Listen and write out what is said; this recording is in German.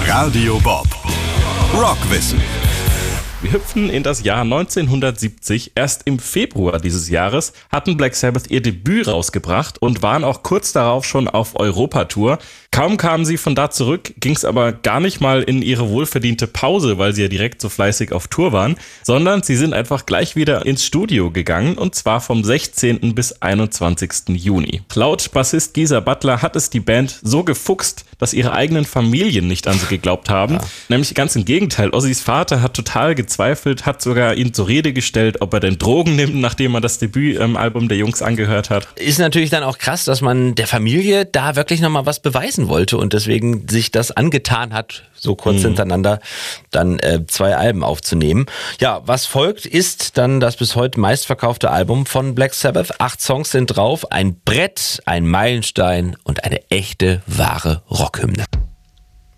Radio Bob. Rockwissen. Wir hüpfen in das Jahr 1970. Erst im Februar dieses Jahres hatten Black Sabbath ihr Debüt rausgebracht und waren auch kurz darauf schon auf Europatour. Kaum kamen sie von da zurück, ging es aber gar nicht mal in ihre wohlverdiente Pause, weil sie ja direkt so fleißig auf Tour waren, sondern sie sind einfach gleich wieder ins Studio gegangen, und zwar vom 16. bis 21. Juni. Laut Bassist Geezer Butler hat es die Band so gefuchst, dass ihre eigenen Familien nicht an sie geglaubt haben. Ja. Nämlich ganz im Gegenteil. Ozzys Vater hat total gezweifelt, hat sogar ihn zur Rede gestellt, ob er denn Drogen nimmt, nachdem er das Debütalbum der Jungs angehört hat. Ist natürlich dann auch krass, dass man der Familie da wirklich nochmal was beweisen wollte und deswegen sich das angetan hat, so kurz hintereinander dann 2 Alben aufzunehmen. Ja, was folgt, ist dann das bis heute meistverkaufte Album von Black Sabbath. 8 Songs sind drauf, ein Brett, ein Meilenstein und eine echte, wahre Rockhymne.